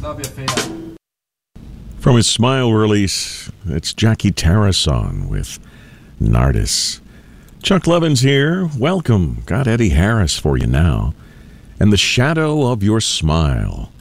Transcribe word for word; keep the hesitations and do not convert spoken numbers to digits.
From his Smile release, it's Jackie Tarasson with Nardis. Chuck Levins here. Welcome. Got Eddie Harris for you now. And The Shadow of Your Smile.